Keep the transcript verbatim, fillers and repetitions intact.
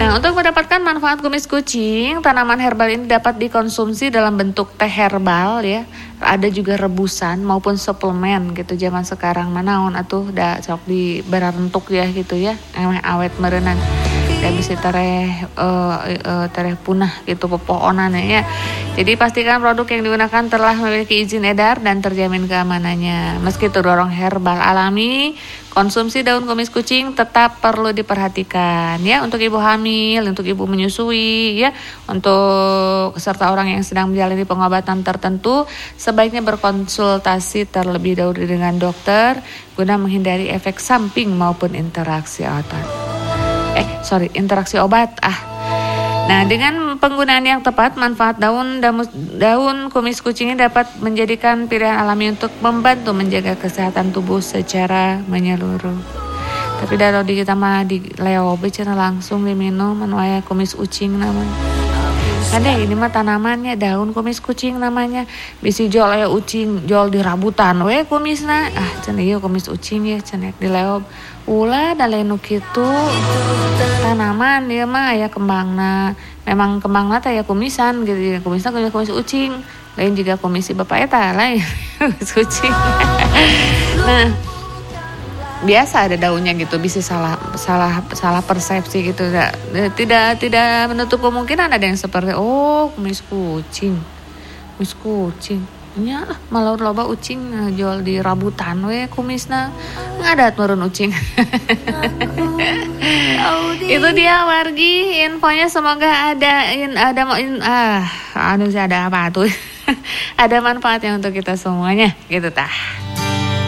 Nah, untuk mendapatkan manfaat kumis kucing, tanaman herbal ini dapat dikonsumsi dalam bentuk teh herbal ya. Ada juga rebusan maupun suplemen gitu zaman sekarang manaon atuh da sok di berarentuk ya gitu ya. Emeh awet meureunana. Da bisa tereh uh, uh, tereh punah gitu pepohonannya ya. Jadi pastikan produk yang digunakan telah memiliki izin edar dan terjamin keamanannya. Meski tergolong herbal alami, konsumsi daun kumis kucing tetap perlu diperhatikan ya untuk ibu hamil, untuk ibu menyusui ya, untuk serta orang yang sedang menjalani pengobatan tertentu sebaiknya berkonsultasi terlebih dahulu dengan dokter guna menghindari efek samping maupun interaksi otot. Eh, sorry, interaksi obat. Ah. Nah, dengan penggunaan yang tepat, manfaat daun damus, daun kumis kucing ini dapat menjadikan pilihan alami untuk membantu menjaga kesehatan tubuh secara menyeluruh. Tapi kalau di kita mah di leobe cenah langsung diminum anu aya kumis ucing namanya. Ada ini mah tanamannya daun kumis kucing namanya. Bisi jol aya ucing, jol di rabutan we kumisna. Ah, cenah ieu kumis ucing ya cenah di leob. Ulah da lain nu kitu. Tanaman ieu mah aya kembangna. Memang kembangna teh aya kumisan gitu. Kumisna kumis, kumis ucing. Lain juga kumis si bapak eta lain kumis kucing. Nah, biasa ada daunnya gitu, bisa salah salah salah persepsi gitu. Tidak tidak menutup kemungkinan ada yang seperti oh kumis kucing, kumis kucing. Nya lah malah loba ucing jual di rabutan we kumisna ngadat meureun ucing. Itu dia wargi infonya, semoga ada in, ada in, ah anu ada apa tuh. Ada manfaatnya untuk kita semuanya gitu tah.